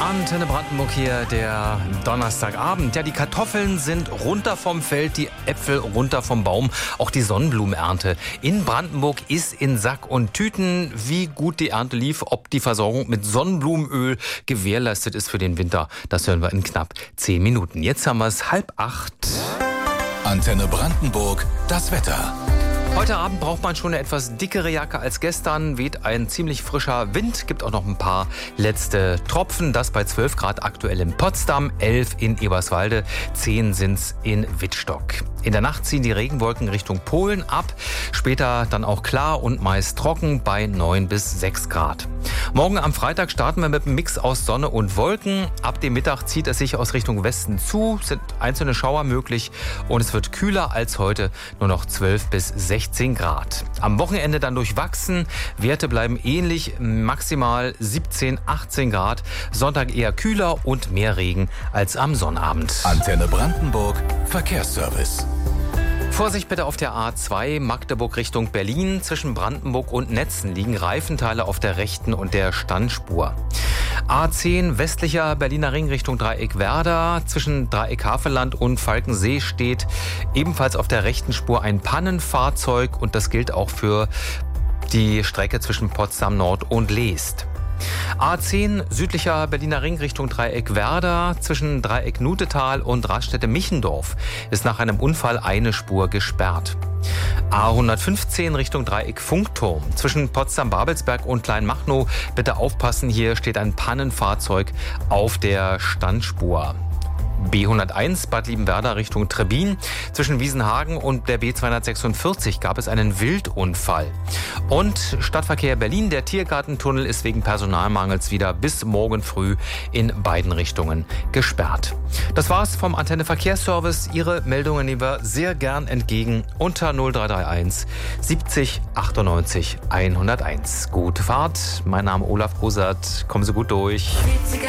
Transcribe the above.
Antenne Brandenburg hier, der Donnerstagabend. Ja, die Kartoffeln sind runter vom Feld, die Äpfel runter vom Baum. Auch die Sonnenblumenernte in Brandenburg ist in Sack und Tüten. Wie gut die Ernte lief, ob die Versorgung mit Sonnenblumenöl gewährleistet ist für den Winter, das hören wir in knapp 10 Minuten. Jetzt haben wir es 7:30. Antenne Brandenburg, das Wetter. Heute Abend braucht man schon eine etwas dickere Jacke als gestern, weht ein ziemlich frischer Wind, gibt auch noch ein paar letzte Tropfen, das bei 12 Grad aktuell in Potsdam, 11 in Eberswalde, 10 sind's in Wittstock. In der Nacht ziehen die Regenwolken Richtung Polen ab, später dann auch klar und meist trocken bei 9 bis 6 Grad. Morgen am Freitag starten wir mit einem Mix aus Sonne und Wolken. Ab dem Mittag zieht es sich aus Richtung Westen zu, sind einzelne Schauer möglich und es wird kühler als heute, nur noch 12 bis 16 Grad. Am Wochenende dann durchwachsen, Werte bleiben ähnlich, maximal 17, 18 Grad. Sonntag eher kühler und mehr Regen als am Sonnabend. Antenne Brandenburg, Verkehrsservice. Vorsicht bitte auf der A2 Magdeburg Richtung Berlin. Zwischen Brandenburg und Netzen liegen Reifenteile auf der rechten und der Standspur. A10 westlicher Berliner Ring Richtung Dreieck Werder. Zwischen Dreieck Havelland und Falkensee steht ebenfalls auf der rechten Spur ein Pannenfahrzeug und das gilt auch für die Strecke zwischen Potsdam Nord und Leest. A10 südlicher Berliner Ring Richtung Dreieck Werder. Zwischen Dreieck Nutetal und Raststätte Michendorf ist nach einem Unfall eine Spur gesperrt. A115 Richtung Dreieck Funkturm. Zwischen Potsdam-Babelsberg und Kleinmachnow bitte aufpassen, hier steht ein Pannenfahrzeug auf der Standspur. B101 Bad Liebenwerda Richtung Trebin. Zwischen Wiesenhagen und der B246 gab es einen Wildunfall. Und Stadtverkehr Berlin, der Tiergartentunnel ist wegen Personalmangels wieder bis morgen früh in beiden Richtungen gesperrt. Das war's vom Antenne Verkehrsservice. Ihre Meldungen nehmen wir sehr gern entgegen unter 0331 70 98 101. Gute Fahrt. Mein Name Olaf Grosert. Kommen Sie gut durch.